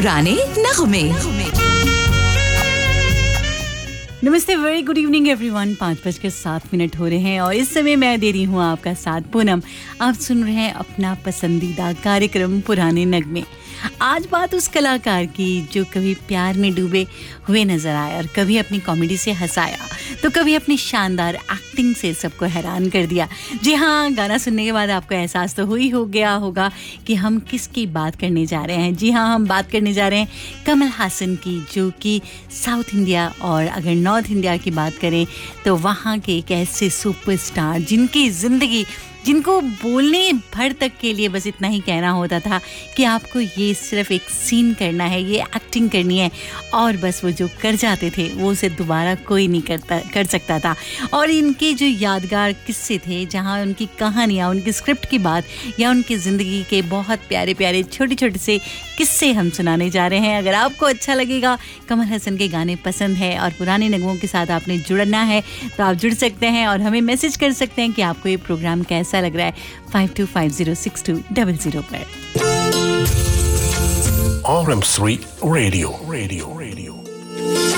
पुराने नगमे। नमस्ते, वेरी गुड इवनिंग एवरीवन। 5:07 हो रहे हैं और इस समय मैं दे रही हूँ आपका साथ पूनम। आप सुन रहे हैं अपना पसंदीदा कार्यक्रम पुराने नगमे। आज बात उस कलाकार की जो कभी प्यार में डूबे हुए नजर आया और कभी अपनी कॉमेडी से हंसाया तो कभी अपनी शानदार एक्टिंग से सबको हैरान कर दिया। जी हाँ, गाना सुनने के बाद आपको एहसास तो ही हो गया होगा कि हम किसकी बात करने जा रहे हैं। जी हाँ, हम बात करने जा रहे हैं कमल हासन की, जो कि साउथ इंडिया और अगर नॉर्थ इंडिया की बात करें तो वहाँ के एक ऐसे सुपरस्टार जिनकी ज़िंदगी, जिनको बोलने भर तक के लिए बस इतना ही कहना होता था कि आपको ये सिर्फ एक सीन करना है, ये एक्टिंग करनी है, और बस वो जो कर जाते थे वो उसे दोबारा कोई नहीं कर सकता था। और इनके जो यादगार किस्से थे, जहाँ उनकी कहानियाँ, उनकी स्क्रिप्ट की बात या उनकी ज़िंदगी के बहुत प्यारे प्यारे छोटे छोटे से किस्से हम सुनाने जा रहे हैं। अगर आपको अच्छा लगेगा, कमल हसन के गाने पसंद है और पुराने नगमों के साथ आपने जुड़ना है तो आप जुड़ सकते हैं और हमें मैसेज कर सकते हैं कि आपको ये प्रोग्राम कैसा लग रहा है 52506200 पर। RM3 radio.